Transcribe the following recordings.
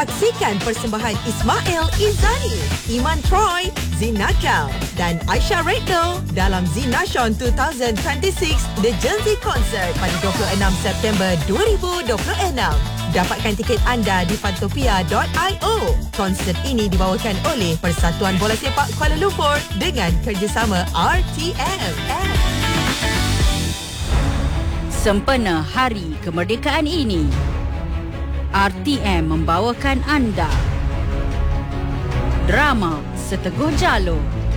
Saksikan persembahan Ismail Izani, Iman Troy, Zinakal dan Aisyah Redno dalam Zinashon 2026 The Gen Z Concert pada 26 September 2026. Dapatkan tiket anda di fantopia.io. Konsert ini dibawakan oleh Persatuan Bola Sepak Kuala Lumpur dengan kerjasama RTM. Sempena Hari Kemerdekaan ini, RTM membawakan anda drama Seteguh Jalur,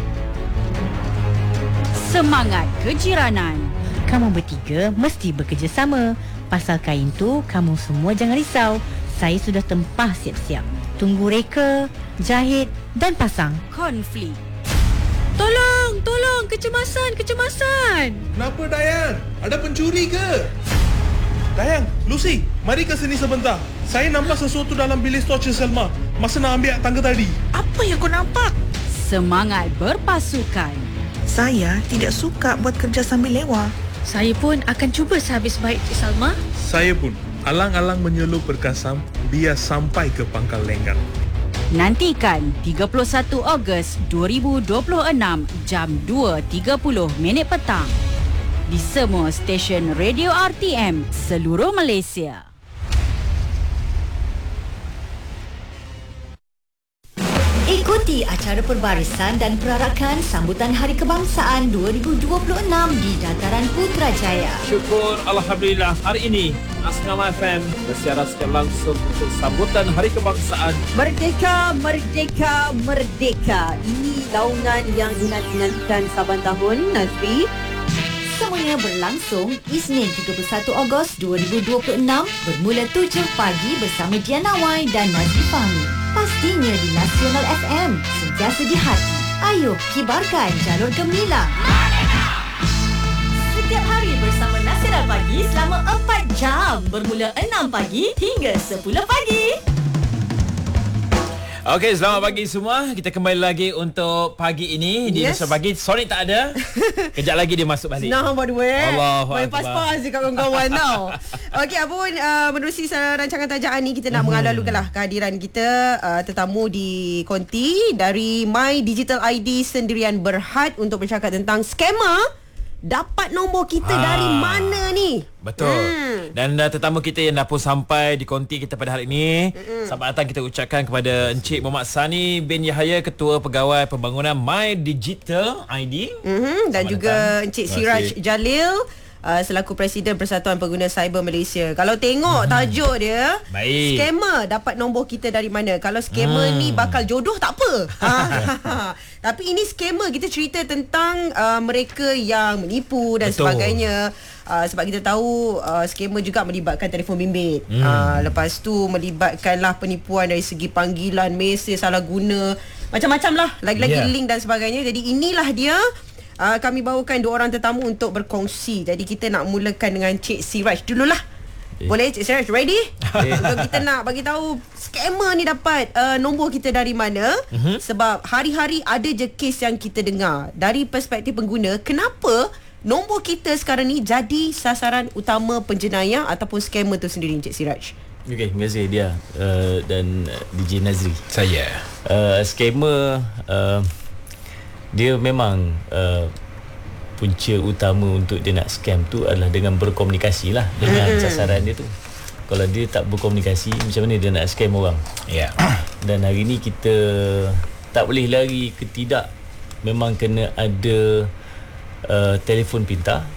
Semangat Kejiranan. Kamu bertiga mesti bekerjasama. Pasal kain tu, kamu semua jangan risau. Saya sudah tempah siap-siap. Tunggu reka, jahit dan pasang. Konflik. Tolong, kecemasan. Kenapa Dayang? Ada pencuri ke? Dayang, Lucy, mari ke sini sebentar. Saya nampak sesuatu dalam bilik stor Cik Selma masa nak ambil tangga tadi. Apa yang kau nampak? Semangat berpasukan. Saya tidak suka buat kerja sambil lewa. Saya pun akan cuba sehabis baik, Cik Salma. Saya pun alang-alang menyelup berkasam biar sampai ke pangkal lenggang. Nantikan 31 Ogos 2026 jam 2.30 petang di semua stesen radio RTM seluruh Malaysia. Ikuti acara perbarisan dan perarakan sambutan Hari Kebangsaan 2026 di Dataran Putrajaya. Syukur Alhamdulillah, hari ini Asngam FM bersiaran secara langsung untuk sambutan Hari Kebangsaan. Merdeka, merdeka, merdeka. Ini laungan yang dinanti-nantikan saban tahun, Nazri. Semuanya berlangsung Isnin 31 Ogos 2026 bermula 7 pagi bersama Diana Wai dan Nazri Fahmi. Pastinya di Nasional FM, sentiasa di hati. Ayo kibarkan jalur gemilang. Setiap hari bersama Nasional Pagi selama 4 jam bermula 6 pagi hingga 10 pagi. Okey, selamat pagi semua. Kita kembali lagi untuk pagi ini di Nasional Pagi. Sonic tak ada. Kejap lagi dia masuk balik. Nah, by the way. Allahu main Akbar. pas-pas je kawan-kawan tau. Okey, apa pun menerusi rancangan tajaan ni, kita nak mengalu-alukanlah kehadiran kita tetamu di konti dari My Digital ID Sendirian Berhad untuk bercakap tentang skema dapat nombor kita dari mana ni. Betul. Dan tetamu kita yang dah pun sampai di konti kita pada hari ini. Selamat datang kita ucapkan kepada Encik Muhammad Sani bin Yahya, Ketua Pegawai Pembangunan My Digital ID. Dan juga datang. Encik Siraj Jalil, selaku Presiden Persatuan Pengguna Cyber Malaysia. Kalau tengok tajuk dia, baik, skema dapat nombor kita dari mana. Kalau skema ni bakal jodoh tak apa. Tapi ini skema, kita cerita tentang mereka yang menipu dan sebagainya. Sebab kita tahu skema juga melibatkan telefon bimbit. Lepas tu melibatkanlah penipuan dari segi panggilan, mesej salah guna, macam-macam lah, lagi-lagi link dan sebagainya. Jadi inilah dia. Kami bawakan dua orang tetamu untuk berkongsi. Jadi kita nak mulakan dengan Cik Siraj dululah. Boleh Cik Siraj, ready? Untuk kita nak bagi tahu skema ni dapat nombor kita dari mana. Sebab hari-hari ada je kes yang kita dengar. Dari perspektif pengguna, kenapa nombor kita sekarang ni jadi sasaran utama penjenayah ataupun skema tu sendiri, Cik Siraj? Okey, terima kasih dia dan DJ Nazri. Saya skema dia memang punca utama untuk dia nak scam tu adalah dengan berkomunikasi lah dengan sasaran dia tu. Kalau dia tak berkomunikasi, macam mana dia nak scam orang? Ya. Dan hari ni kita tak boleh lari ke tidak, memang kena ada telefon pintar.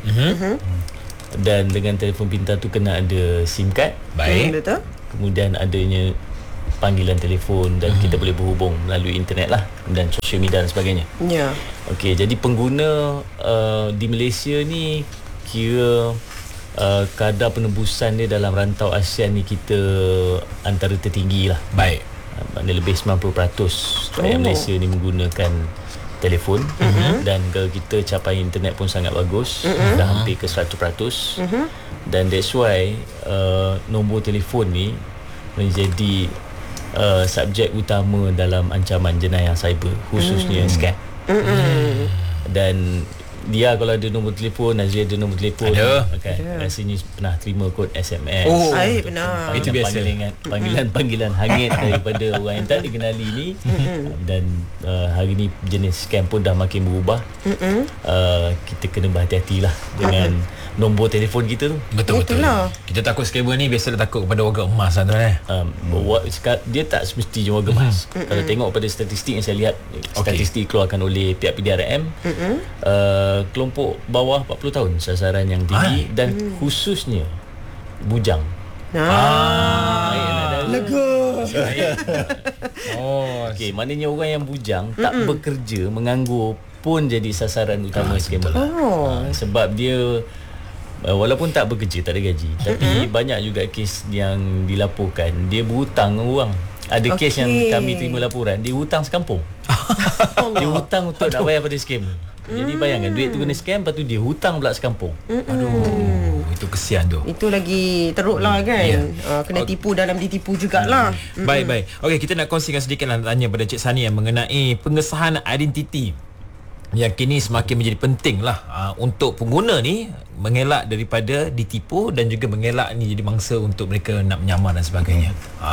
Dan dengan telefon pintar tu kena ada SIM card. Baik. Betul. Kemudian adanya panggilan telefon dan kita boleh berhubung melalui internet lah dan social media dan sebagainya. Ya. Okey, jadi pengguna di Malaysia ni kira kadar penebusan dia dalam rantau ASEAN ni kita antara tertinggi lah. Baik. Maknanya lebih 90% rakyat Malaysia ni menggunakan telefon. Dan kalau kita capai internet pun sangat bagus, dah hampir ke 100%. Dan that's why nombor telefon ni menjadi subjek utama dalam ancaman jenayah cyber, khususnya scam. Dan dia kalau ada nombor telefon, Nazri ada nombor telefon. Ada. Rasanya pernah terima kod SMS. Saya pernah. Itu biasa. Panggilan hangit daripada orang yang tak dikenali ni. Dan hari ni jenis scam pun dah makin berubah. Kita kena berhati-hati lah dengan nombor telefon kita tu. Betul. Kita takut scammer ni biasa dah takut kepada warga emas lah tuan. Dia tak semestinya warga emas. Kalau tengok pada statistik yang saya lihat, statistik keluarkan oleh pihak PDRM, kelompok bawah 40 tahun sasaran yang tinggi dan khususnya bujang. Lega. Okey, maknanya orang yang bujang tak bekerja, menganggur pun jadi sasaran utama scammer. Sebab dia walaupun tak bekerja, tak ada gaji, tapi banyak juga kes yang dilaporkan dia berhutang dengan orang. Ada kes yang kami terima laporan, dia hutang sekampung. Dia hutang untuk nak bayar pada scammer. Jadi bayangkan duit tu kena scam, lepas tu dia hutang pula sekampung. Aduh, itu kesian tu. Itu lagi teruk lah kan. Kena tipu dalam ditipu jugalah. Baik. Okey, kita nak kongsikan sedikit lah, tanya pada Cik Sani yang mengenai pengesahan identiti yang kini semakin menjadi penting lah untuk pengguna ni mengelak daripada ditipu dan juga mengelak ni jadi mangsa untuk mereka nak menyamar dan sebagainya.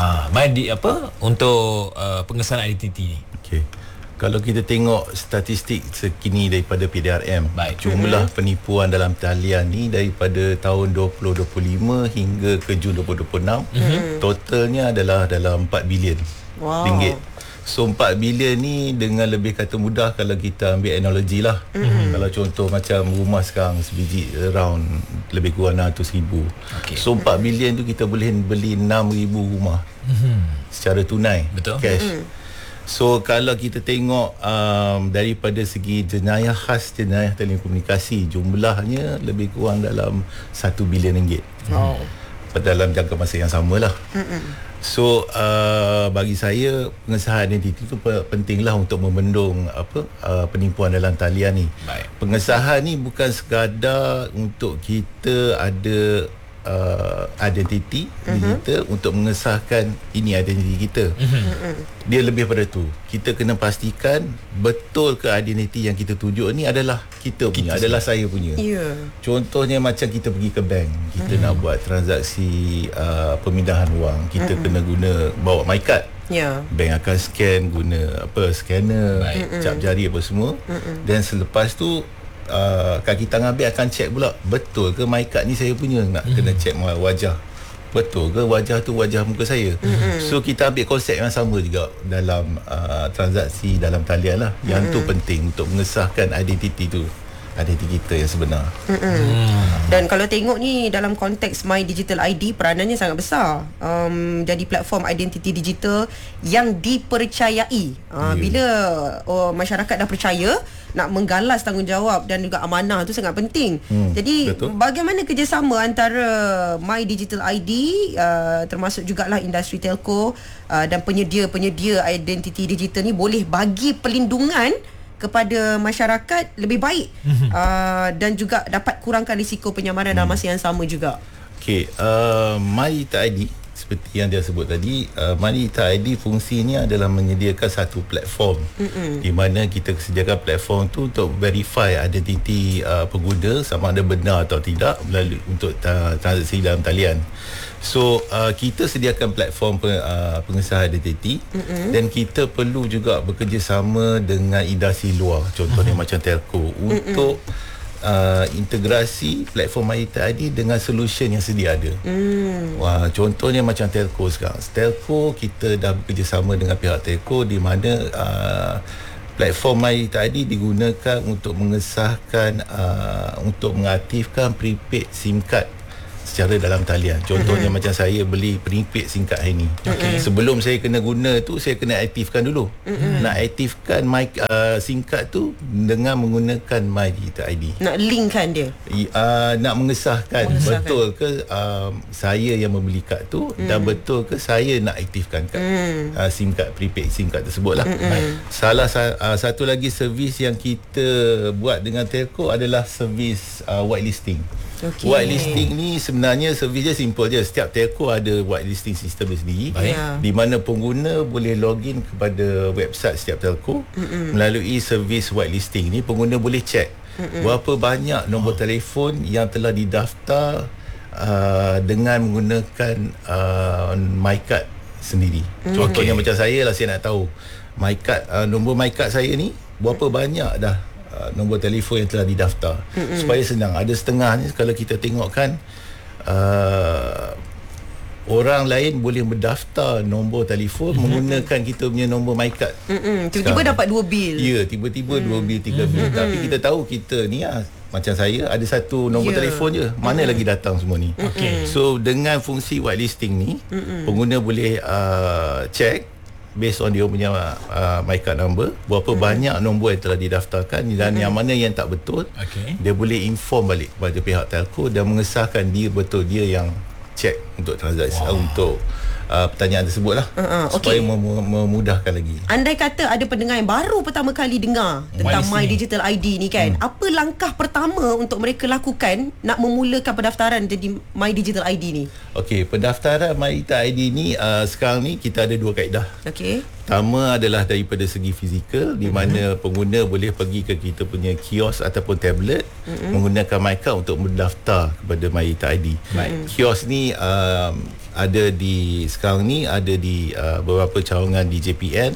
Untuk pengesahan identiti ni. Okey. Kalau kita tengok statistik sekini daripada PDRM, jumlah penipuan dalam talian ni daripada tahun 2025 hingga ke Jun 2026, totalnya adalah dalam 4 bilion ringgit. So 4 bilion ni dengan lebih kata mudah kalau kita ambil analogi lah. Kalau contoh macam rumah sekarang sebiji around lebih kurang 600,000. So 4 bilion tu kita boleh beli 6,000 rumah secara tunai. Betul. Cash. So kalau kita tengok daripada segi jenayah khas, jenayah telekomunikasi, jumlahnya lebih kurang dalam 1 bilion ringgit. Dalam jangka masa yang sama lah. So bagi saya pengesahan identiti itu pentinglah untuk membendung penipuan dalam talian ni. Pengesahan ni bukan sekadar untuk kita ada identiti digital untuk mengesahkan ini identiti kita. Dia lebih pada tu. Kita kena pastikan betul ke identiti yang kita tunjuk ni adalah kita punya, adalah saya punya. Contohnya macam kita pergi ke bank, kita nak buat transaksi pemindahan wang, kita kena bawa MyCard. Bank akan scan guna scanner, cap jari apa semua. Dan selepas tu kaki tangan bank akan check pula betul ke MyCard ni saya punya. Nak kena check wajah, betul ke wajah tu wajah muka saya. So kita ambil konsep yang sama juga dalam transaksi dalam talian lah. Yang tu penting untuk mengesahkan identiti tu, identiti kita yang sebenar. Dan kalau tengok ni dalam konteks My Digital ID, peranannya sangat besar. Jadi platform identiti digital yang dipercayai. Bila masyarakat dah percaya, nak menggalas tanggungjawab dan juga amanah tu sangat penting. Jadi bagaimana kerjasama antara My Digital ID termasuk jugalah industri telco dan penyedia-penyedia identiti digital ni boleh bagi perlindungan kepada masyarakat lebih baik dan juga dapat kurangkan risiko penyamaran dalam masa yang sama juga. Okey, My Digital ID seperti yang dia sebut tadi, My Digital ID fungsinya adalah menyediakan satu platform di mana kita sediakan platform tu untuk verify identiti pengguna sama ada benar atau tidak melalui untuk transaksi dalam talian. So kita sediakan platform pengesahan identiti dan kita perlu juga bekerjasama dengan industri luar, contohnya macam telco untuk integrasi platform My Digital ID dengan solution yang sedia ada. Contohnya macam telco sekarang. Telco kita dah bekerjasama dengan pihak telco di mana platform My Digital ID digunakan untuk mengesahkan untuk mengaktifkan prepaid SIM card secara dalam talian. Contohnya macam saya beli prepaid SIM card hari ni. Sebelum saya kena guna tu, saya kena aktifkan dulu. Nak aktifkan my SIM card tu dengan menggunakan My Digital ID. Nak linkkan dia. Nak mengesahkan betul ke saya yang membeli kad tu dan betul ke saya nak aktifkan kad SIM card, prepaid SIM card tersebut lah. Salah satu lagi servis yang kita buat dengan telco adalah servis whitelisting. Whitelisting ni sebenarnya servis dia simple je. Setiap telco ada whitelisting sistem dia sendiri, di mana pengguna boleh login kepada website setiap telco. Melalui servis whitelisting ni pengguna boleh check berapa banyak nombor telefon yang telah didaftar dengan menggunakan MyCard sendiri. Contohnya macam saya lah, saya nak tahu MyCard, nombor MyCard saya ni berapa banyak dah nombor telefon yang telah didaftar. Supaya senang. Ada setengah ni kalau kita tengokkan orang lain boleh mendaftar nombor telefon menggunakan kita punya nombor MyCard. Tiba-tiba dapat 2 bil. Ya, tiba-tiba 2 bil, 3 bil. Tapi kita tahu kita ni macam saya ada satu nombor telefon je. Mana lagi datang semua ni. So dengan fungsi whitelisting ni, pengguna boleh check based on dia punya MyCard number, berapa banyak nombor yang telah didaftarkan dan yang mana yang tak betul. Dia boleh inform balik kepada pihak telco dan mengesahkan dia betul dia yang check untuk transaksi untuk pertanyaan tersebut lah, supaya memudahkan lagi. Andai kata ada pendengar yang baru pertama kali dengar tentang My Digital ID ni kan, apa langkah pertama untuk mereka lakukan nak memulakan pendaftaran jadi My Digital ID ni? Okey, pendaftaran My Digital ID ni sekarang ni kita ada 2 kaedah. Pertama adalah daripada segi fizikal, di mana pengguna boleh pergi ke kita punya kios ataupun tablet menggunakan MyCard untuk mendaftar kepada My Digital ID. Kios ni ada di sekarang ni ada di beberapa cawangan di JPN,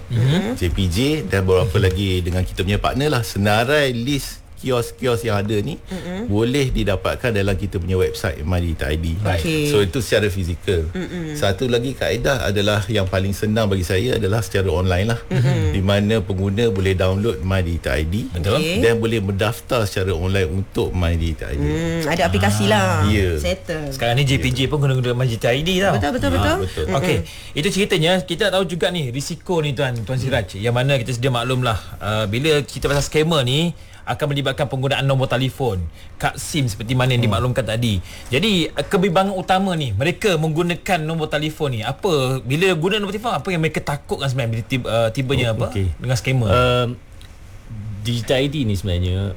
JPJ dan beberapa lagi dengan kita punya partner lah. Senarai list kios-kios yang ada ni boleh didapatkan dalam kita punya website My Digital ID. So itu secara fizikal. Satu lagi kaedah adalah yang paling senang bagi saya adalah secara online lah, di mana pengguna boleh download My Digital ID dan boleh mendaftar secara online untuk My Digital ID. Ada aplikasi lah. Settle. Sekarang ni JPJ pun guna My Digital ID tau. Betul. Okey, itu ceritanya. Kita tahu juga ni risiko ni Tuan Siraj, yang mana kita sedia maklum lah, bila kita pasal scammer ni akan melibatkan penggunaan nombor telefon, kad SIM seperti mana yang dimaklumkan tadi. Jadi kebimbangan utama ni mereka menggunakan nombor telefon ni, apa bila guna nombor telefon, apa yang mereka takutkan sebenarnya bila tibanya dengan scammer? Digital ID ni sebenarnya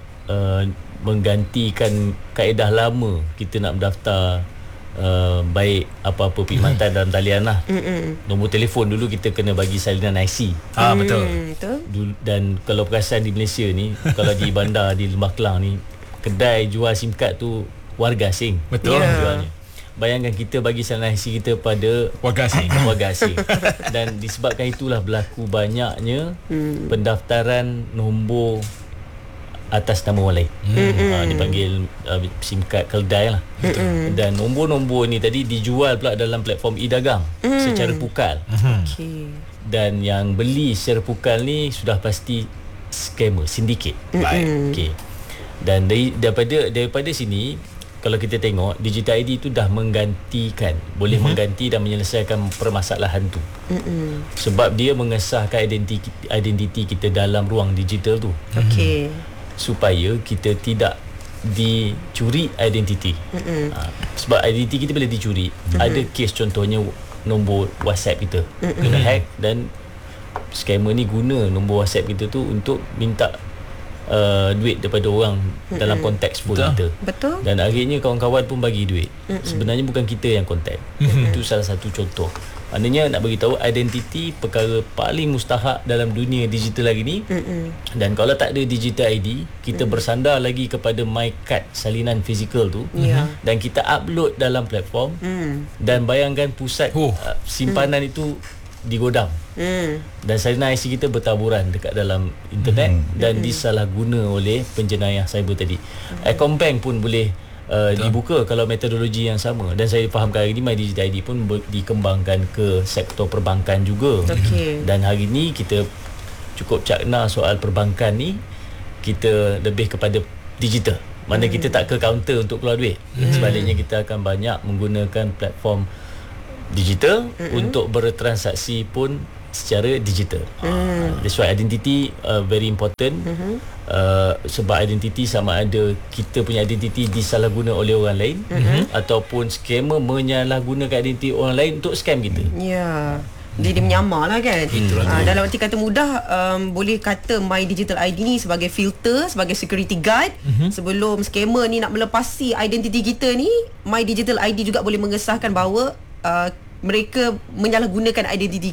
menggantikan kaedah lama kita nak mendaftar baik apa-apa perkhidmatan dalam talian lah. Nombor telefon dulu kita kena bagi salinan IC. Betul. Dan kalau perasan di Malaysia ni, kalau di bandar di Lembah Kelang ni, kedai jual SIM card tu warga asing. Betul. Jualnya. Bayangkan kita bagi salinan IC kita pada warga asing. Dan disebabkan itulah berlaku banyaknya pendaftaran nombor atas nama orang lain. Dipanggil SIM card keldai lah. Dan nombor-nombor ni tadi dijual pula dalam platform e-dagang secara pukal. Dan yang beli secara pukal ni sudah pasti scammer, sindiket. Dan daripada sini, kalau kita tengok, Digital ID tu dah menggantikan, boleh mengganti dan menyelesaikan permasalahan tu. Sebab dia mengesahkan identiti kita dalam ruang digital tu. Supaya kita tidak dicuri identiti. Sebab identiti kita bila dicuri, ada kes contohnya nombor WhatsApp kita kena hack, dan scammer ni guna nombor WhatsApp kita tu untuk minta duit daripada orang dalam konteks phone kita. Dan akhirnya kawan-kawan pun bagi duit. Sebenarnya bukan kita yang kontak. Itu salah satu contoh. Maknanya nak beritahu, identiti perkara paling mustahak dalam dunia digital hari ni. Dan kalau tak ada Digital ID, kita bersandar lagi kepada MyCard, salinan fizikal tu, dan kita upload dalam platform. Dan bayangkan pusat simpanan itu digodam. Dan salinan IC kita bertaburan dekat dalam internet dan disalahguna oleh penjenayah cyber tadi. Account bank pun boleh dibuka kalau metodologi yang sama. Dan saya fahamkan hari ni My Digital ID pun dikembangkan ke sektor perbankan juga. Dan hari ni kita cukup cakna soal perbankan ni, kita lebih kepada digital. Mana kita tak ke kaunter untuk keluar duit. Sebaliknya kita akan banyak menggunakan platform digital untuk bertransaksi pun secara digital. That's why identity very important. Sebab identity sama ada kita punya identity disalahguna oleh orang lain, ataupun scammer menyalahgunakan identiti orang lain untuk scam kita. Jadi dia menyamar lah kan. Dalam arti kata mudah, boleh kata My Digital ID ni sebagai filter, sebagai security guard. Sebelum scammer ni nak melepasi identiti kita ni, My Digital ID juga boleh mengesahkan bahawa mereka menyalahgunakan identiti